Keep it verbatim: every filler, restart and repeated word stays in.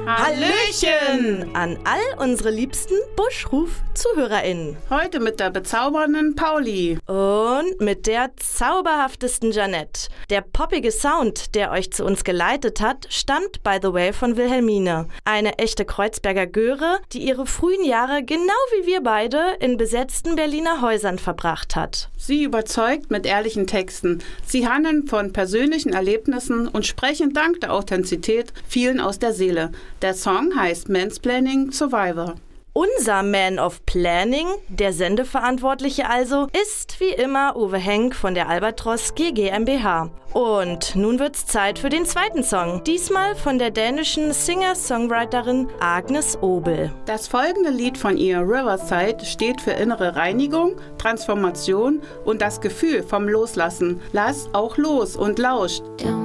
Hallöchen an all unsere liebsten Buschruf-ZuhörerInnen. Heute mit der bezaubernden Pauli. Und mit der zauberhaftesten Janette. Der poppige Sound, der euch zu uns geleitet hat, stammt, by the way, von Wilhelmine. Eine echte Kreuzberger Göre, die ihre frühen Jahre, genau wie wir beide, in besetzten Berliner Häusern verbracht hat. Sie überzeugt mit ehrlichen Texten. Sie handeln von persönlichen Erlebnissen und sprechen dank der Authentizität vielen aus der Seele. Der Song heißt Mansplaining Survivor. Unser Man of Planning, der Sendeverantwortliche also, ist wie immer Uwe Henk von der Albatros G GmbH. Und nun wird's Zeit für den zweiten Song, diesmal von der dänischen Singer-Songwriterin Agnes Obel. Das folgende Lied von ihr, Riverside, steht für innere Reinigung, Transformation und das Gefühl vom Loslassen. Lasst auch los und lauscht. Don't